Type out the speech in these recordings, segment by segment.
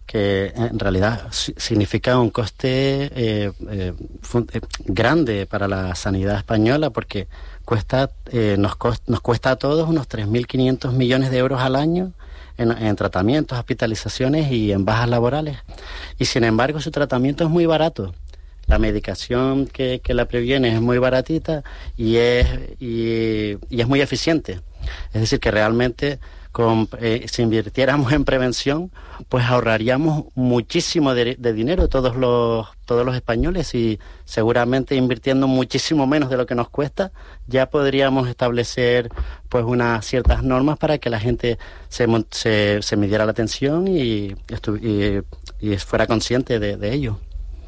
que en realidad significa un coste grande para la sanidad española, porque nos cuesta a todos unos 3.500 millones de euros al año en tratamientos, hospitalizaciones y en bajas laborales. Y sin embargo su tratamiento es muy barato. La medicación que la previene es muy baratita y es muy eficiente. Es decir, que realmente si invirtiéramos en prevención, pues ahorraríamos muchísimo de dinero todos los españoles, y seguramente invirtiendo muchísimo menos de lo que nos cuesta, ya podríamos establecer pues unas ciertas normas para que la gente se midiera la tensión y fuera consciente de ello.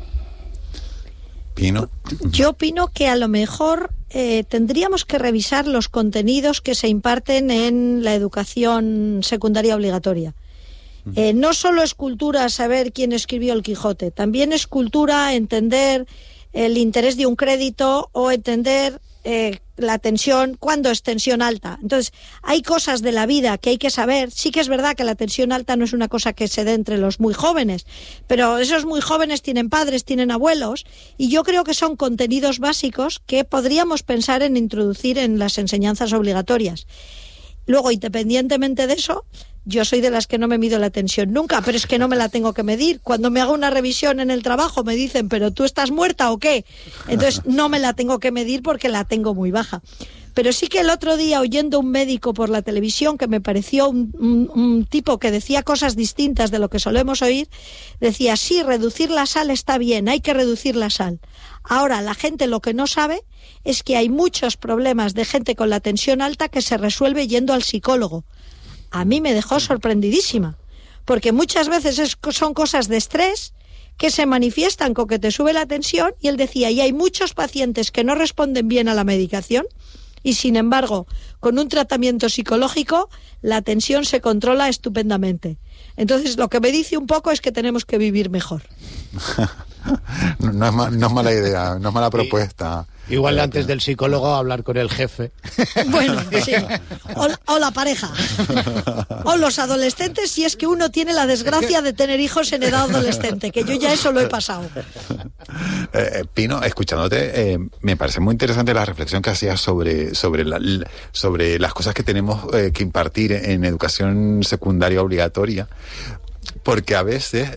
¿Pino? Yo opino que a lo mejor tendríamos que revisar los contenidos que se imparten en la educación secundaria obligatoria. No solo es cultura saber quién escribió el Quijote, también es cultura entender el interés de un crédito o entender la tensión cuando es tensión alta. Entonces, hay cosas de la vida que hay que saber. Sí que es verdad que la tensión alta no es una cosa que se dé entre los muy jóvenes, pero esos muy jóvenes tienen padres, tienen abuelos, y yo creo que son contenidos básicos que podríamos pensar en introducir en las enseñanzas obligatorias. Luego, independientemente de eso, yo soy de las que no me mido la tensión nunca, pero es que no me la tengo que medir. Cuando me hago una revisión en el trabajo me dicen, ¿pero tú estás muerta o qué? Entonces no me la tengo que medir porque la tengo muy baja. Pero sí que el otro día, oyendo un médico por la televisión, que me pareció un tipo que decía cosas distintas de lo que solemos oír, decía, sí, reducir la sal está bien, hay que reducir la sal. Ahora, la gente lo que no sabe es que hay muchos problemas de gente con la tensión alta que se resuelve yendo al psicólogo. A mí me dejó sorprendidísima, porque muchas veces son cosas de estrés que se manifiestan con que te sube la tensión, y él decía, y hay muchos pacientes que no responden bien a la medicación, y sin embargo, con un tratamiento psicológico, la tensión se controla estupendamente. Entonces, lo que me dice un poco es que tenemos que vivir mejor. No es mala idea, no es mala propuesta. Igual antes del psicólogo hablar con el jefe. Bueno, sí. O la pareja. O los adolescentes, si es que uno tiene la desgracia de tener hijos en edad adolescente, que yo ya eso lo he pasado. Pino, escuchándote, me parece muy interesante la reflexión que hacías sobre las cosas que tenemos que impartir en educación secundaria obligatoria. Porque a veces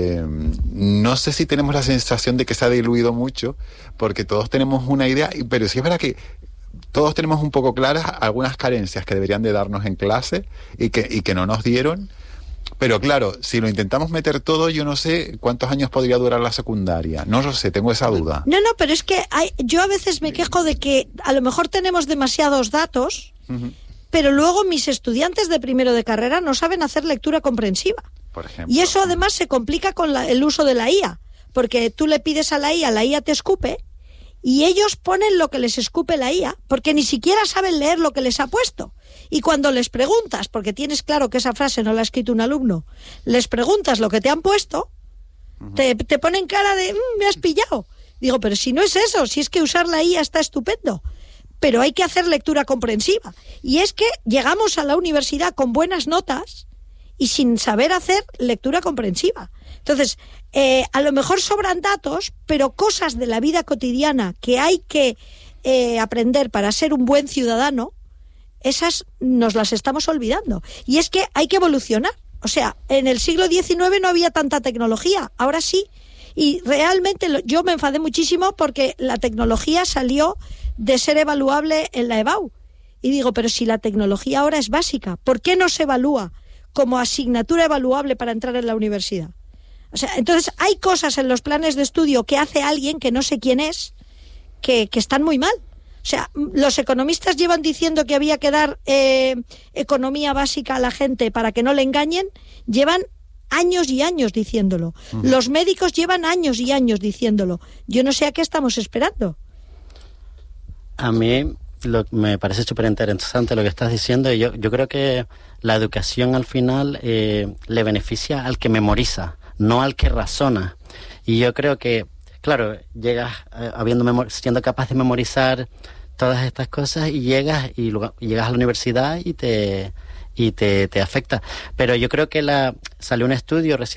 no sé si tenemos la sensación de que se ha diluido mucho, porque todos tenemos una idea, pero sí es verdad que todos tenemos un poco claras algunas carencias que deberían de darnos en clase y que no nos dieron. Pero claro, si lo intentamos meter todo, yo no sé cuántos años podría durar la secundaria. No lo sé, tengo esa duda. No, pero es que yo a veces me quejo de que a lo mejor tenemos demasiados datos, pero luego mis estudiantes de primero de carrera no saben hacer lectura comprensiva. Por ejemplo. Y eso además se complica con el uso de la IA, porque tú le pides a la IA te escupe, y ellos ponen lo que les escupe la IA, porque ni siquiera saben leer lo que les ha puesto. Y cuando les preguntas, porque tienes claro que esa frase no la ha escrito un alumno, les preguntas lo que te han puesto, te ponen cara de, me has pillado. Digo, pero si no es eso, si es que usar la IA está estupendo, pero hay que hacer lectura comprensiva. Y es que llegamos a la universidad con buenas notas y sin saber hacer lectura comprensiva. Entonces, a lo mejor sobran datos, pero cosas de la vida cotidiana que hay que aprender para ser un buen ciudadano, esas nos las estamos olvidando. Y es que hay que evolucionar. O sea, en el siglo XIX no había tanta tecnología, ahora sí. Y realmente yo me enfadé muchísimo porque la tecnología salió de ser evaluable en la EBAU. Y digo, pero si la tecnología ahora es básica, ¿por qué no se evalúa como asignatura evaluable para entrar en la universidad? O sea, entonces hay cosas en los planes de estudio que hace alguien que no sé quién es, que están muy mal. O sea, los economistas llevan diciendo que había que dar economía básica a la gente para que no le engañen, llevan años y años diciéndolo. Los médicos llevan años y años diciéndolo. Yo no sé a qué estamos esperando. A mí me parece súper interesante lo que estás diciendo, y yo creo que la educación al final le beneficia al que memoriza, no al que razona. Y yo creo que, claro, llegas siendo capaz de memorizar todas estas cosas y llegas a la universidad y te afecta. Pero yo creo que salió un estudio recién